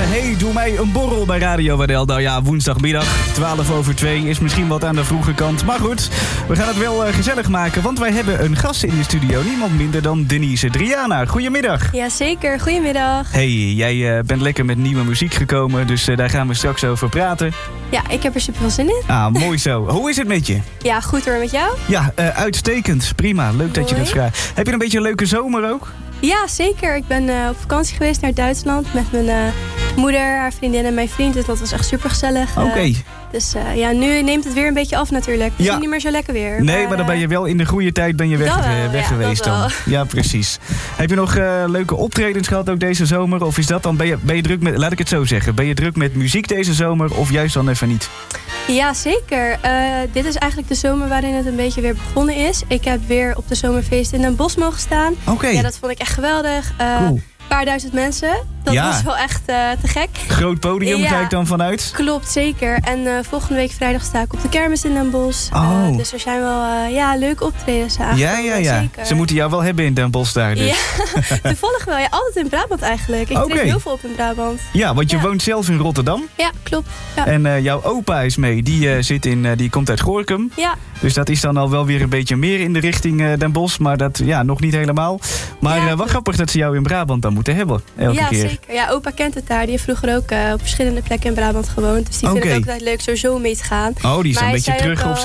Hey, doe mij een borrel bij Radio WNL. Nou ja, woensdagmiddag, 2:12 is misschien wat aan de vroege kant. Maar goed, we gaan het wel gezellig maken, want wij hebben een gast in de studio. Niemand minder dan Denise Driana. Goedemiddag. Jazeker, goedemiddag. Hey, jij bent lekker met nieuwe muziek gekomen, dus daar gaan we straks over praten. Ja, ik heb er super veel zin in. Ah, mooi zo. Hoe is het met je? Ja, goed hoor, met jou? Ja, uitstekend. Prima. Leuk dat je dat vraagt. Heb je een beetje een leuke zomer ook? Ja, zeker. Ik ben op vakantie geweest naar Duitsland met mijn moeder, haar vriendin en mijn vriend. Dus dat was echt super gezellig. Oké. Dus ja, nu neemt het weer een beetje af natuurlijk. Het is niet meer zo lekker weer. Nee, maar dan ben je wel in de goede tijd weg geweest dan. Ja, precies. Heb je nog leuke optredens gehad ook deze zomer? Of is dat dan, ben je druk met, laat ik het zo zeggen, ben je druk met muziek deze zomer of juist dan even niet? Ja, zeker. Dit is eigenlijk de zomer waarin het een beetje weer begonnen is. Ik heb weer op de zomerfeest in Den Bosch mogen staan. Oké. Ja, dat vond ik echt geweldig. Cool. Een paar duizend mensen. Dat was wel echt te gek. Groot podium, ga ik dan vanuit? Klopt, zeker. En volgende week vrijdag sta ik op de kermis in Den Bosch. Dus er zijn wel leuke optredens eigenlijk. Ja. Zeker. Ze moeten jou wel hebben in Den Bosch daar dus. Ja, toevallig wel. Ja, altijd in Brabant eigenlijk. Ik treed heel veel op in Brabant. Ja, want je woont zelf in Rotterdam. Ja, klopt. Ja. En jouw opa is mee. Die komt uit Gorinchem. Ja. Dus dat is dan al wel weer een beetje meer in de richting Den Bosch. Maar dat nog niet helemaal. Maar wat grappig dat ze jou in Brabant dan moeten hebben. Elke keer. Zeker. Ja, opa kent het daar. Die heeft vroeger ook op verschillende plekken in Brabant gewoond. Dus die vindt het ook altijd leuk zo mee te gaan. Oh, die is een beetje terug op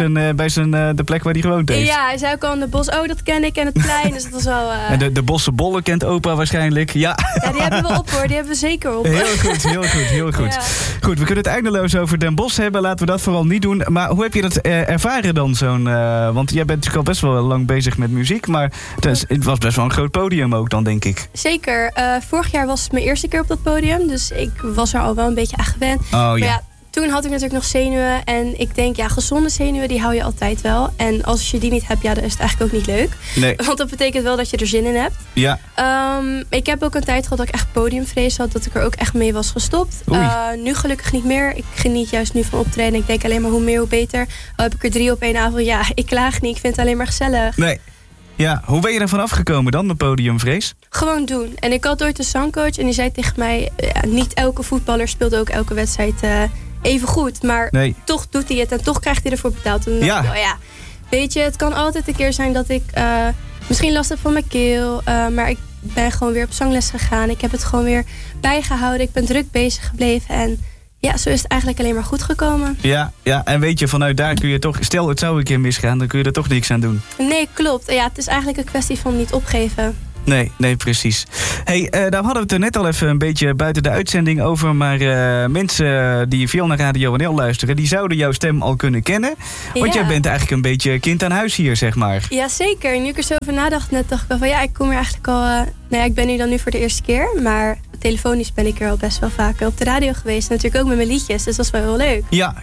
de plek waar hij gewoond heeft. Ja, hij zei ook al in de Bos, dat ken ik en het plein. Dus dat was wel... En de Bosse bollen kent opa waarschijnlijk. Ja, die hebben we op hoor. Die hebben we zeker op. Heel goed. Ja. Goed, we kunnen het eindeloos over Den Bosch hebben. Laten we dat vooral niet doen. Maar hoe heb je dat ervaren dan want jij bent natuurlijk al best wel lang bezig met muziek. Maar het was best wel een groot podium ook dan, denk ik. Zeker. Vorig jaar was het mijn eerste keer op dat podium. Dus ik was er al wel een beetje aan gewend. Maar ja, toen had ik natuurlijk nog zenuwen. En ik denk, gezonde zenuwen, die hou je altijd wel. En als je die niet hebt, dan is het eigenlijk ook niet leuk. Nee. Want dat betekent wel dat je er zin in hebt. Ja. Ik heb ook een tijd gehad dat ik echt podiumvrees had. Dat ik er ook echt mee was gestopt. Nu gelukkig niet meer. Ik geniet juist nu van optreden. Ik denk alleen maar hoe meer, hoe beter. Al heb ik er 3 op één avond. Ja, ik klaag niet. Ik vind het alleen maar gezellig. Nee. Ja, hoe ben je er vanaf gekomen dan, met podiumvrees? Gewoon doen. En ik had ooit een zangcoach en die zei tegen mij... niet elke voetballer speelt ook elke wedstrijd even goed. Maar toch doet hij het en toch krijgt hij ervoor betaald. En dan weet je, het kan altijd een keer zijn dat ik misschien last heb van mijn keel. Maar ik ben gewoon weer op zangles gegaan. Ik heb het gewoon weer bijgehouden. Ik ben druk bezig gebleven en... Ja, zo is het eigenlijk alleen maar goed gekomen. Ja, en weet je, vanuit daar kun je toch... Stel, het zou een keer misgaan, dan kun je er toch niks aan doen. Nee, klopt. Ja, het is eigenlijk een kwestie van niet opgeven. Nee, precies. Hey, daar hadden we het er net al even een beetje buiten de uitzending over. Maar mensen die veel naar Radio WNL luisteren... die zouden jouw stem al kunnen kennen. Want jij bent eigenlijk een beetje kind aan huis hier, zeg maar. Ja, zeker. Nu ik er zo over nadacht, net dacht ik wel van... ik kom er eigenlijk al... ik ben nu voor de eerste keer. Maar telefonisch ben ik er al best wel vaak op de radio geweest. Natuurlijk ook met mijn liedjes, dus dat is wel heel leuk.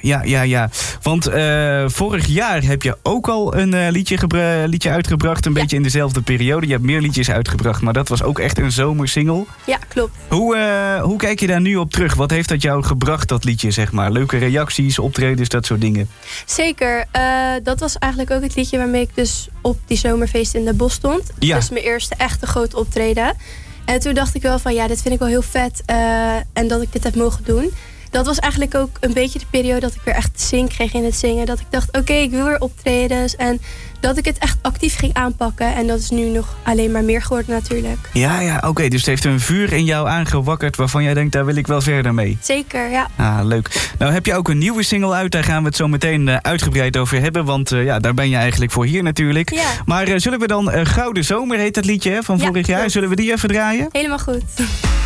Ja. Want vorig jaar heb je ook al een liedje uitgebracht. Een beetje in dezelfde periode. Je hebt meer liedjes uitgebracht, maar dat was ook echt een zomersingle. Ja, klopt. Hoe kijk je daar nu op terug? Wat heeft dat jou gebracht, dat liedje, zeg maar? Leuke reacties, optredens, dat soort dingen? Zeker. Dat was eigenlijk ook het liedje waarmee ik dus op die zomerfeest in Den Bosch stond. Ja. Dat is mijn eerste echte grote optreden. En toen dacht ik wel van, dit vind ik wel heel vet. En dat ik dit heb mogen doen. Dat was eigenlijk ook een beetje de periode dat ik weer echt zin kreeg in het zingen. Dat ik dacht, oké, ik wil weer optredens. En dat ik het echt actief ging aanpakken. En dat is nu nog alleen maar meer geworden natuurlijk. Ja, oké. Dus het heeft een vuur in jou aangewakkerd waarvan jij denkt, daar wil ik wel verder mee. Zeker, ja. Leuk. Nou heb je ook een nieuwe single uit. Daar gaan we het zo meteen uitgebreid over hebben. Want daar ben je eigenlijk voor hier natuurlijk. Ja. Maar zullen we dan Gouden Zomer, heet dat liedje van vorig jaar. Klopt. Zullen we die even draaien? Helemaal goed.